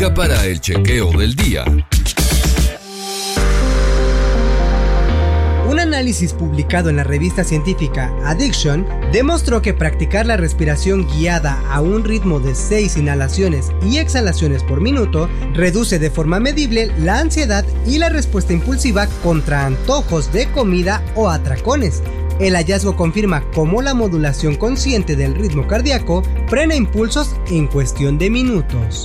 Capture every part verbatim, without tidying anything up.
Para el chequeo del día. Un análisis publicado en la revista científica Addiction demostró que practicar la respiración guiada a un ritmo de seis inhalaciones y exhalaciones por minuto reduce de forma medible la ansiedad y la respuesta impulsiva contra antojos de comida o atracones. El hallazgo confirma cómo la modulación consciente del ritmo cardíaco frena impulsos en cuestión de minutos.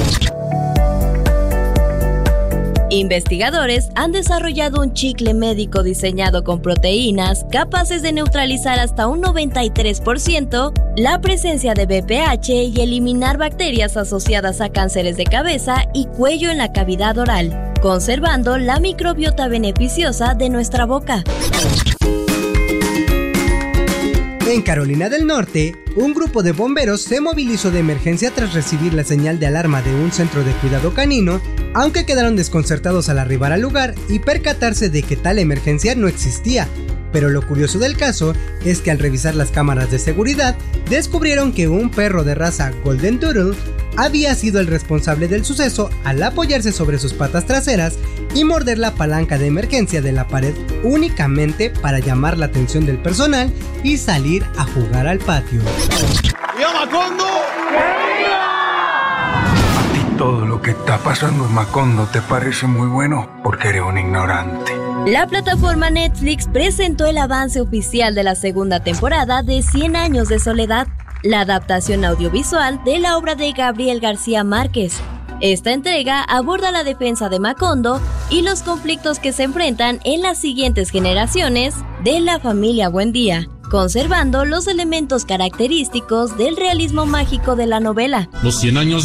Investigadores han desarrollado un chicle médico diseñado con proteínas capaces de neutralizar hasta un noventa y tres por ciento la presencia de B P H y eliminar bacterias asociadas a cánceres de cabeza y cuello en la cavidad oral, conservando la microbiota beneficiosa de nuestra boca. En Carolina del Norte, un grupo de bomberos se movilizó de emergencia tras recibir la señal de alarma de un centro de cuidado canino, aunque quedaron desconcertados al arribar al lugar y percatarse de que tal emergencia no existía. Pero lo curioso del caso es que al revisar las cámaras de seguridad, descubrieron que un perro de raza Golden Doodle había sido el responsable del suceso al apoyarse sobre sus patas traseras y morder la palanca de emergencia de la pared únicamente para llamar la atención del personal y salir a jugar al patio. ¡Viva Macondo! A ti todo lo que está pasando en Macondo te parece muy bueno porque eres un ignorante. La plataforma Netflix presentó el avance oficial de la segunda temporada de Cien años de soledad, la adaptación audiovisual de la obra de Gabriel García Márquez. Esta entrega aborda la defensa de Macondo y los conflictos que se enfrentan en las siguientes generaciones de la familia Buendía, conservando los elementos característicos del realismo mágico de la novela. Los cien años